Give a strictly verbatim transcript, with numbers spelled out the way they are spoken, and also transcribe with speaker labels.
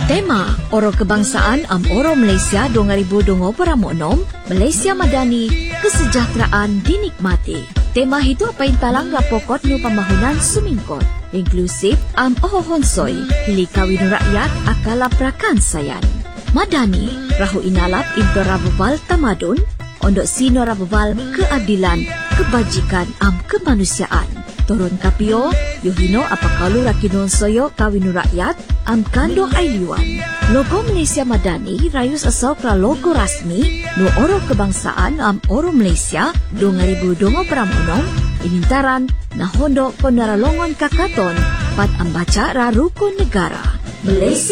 Speaker 1: Tema Oro Kebangsaan am Oro Malaysia dua ribu dua puluh enam, Malaysia Madani, kesejahteraan dinikmati. Tema itu paintalang rapokot nu pembangunan sumingkot, inklusif am ohonsoy, hili kawin rakyat akala prakan sayan. Madani, rahu inalap into rabubal tamadun, ondok sino rabubal keadilan, kebajikan am kemanusiaan. Turun kapio, yohino apakalu rakinon soyo kawinu rakyat, am kandong ailiwan. Logo Malaysia Madani rayus asal pra logo rasmi, no Oro Kebangsaan am Oro Malaysia dua ribu dua puluh enam, inintaran na hondo penaralongon kakaton, pat ambaca rarukun negara. Malaysia